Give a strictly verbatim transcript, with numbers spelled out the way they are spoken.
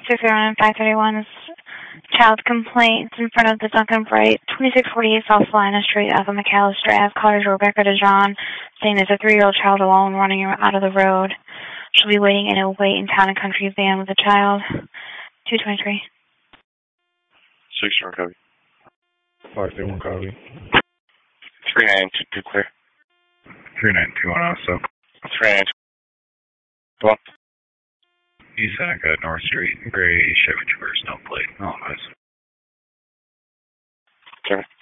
six zero nine five three one is child complaints in front of the Duncan Bright, twenty-six forty-eight South Salina Street, off of McAllister Ave. Callers Rebecca DeJohn, saying there's a three-year-old child alone running out of the road. She'll be waiting in a wait in Town and Country van with a child. two twenty-three. six zero copy. five three one copy. three nine two two clear. three nine two one also. three nine two one. East Seneca, North Street, gray Chevy Traverse, no plate, no eyes. Sure.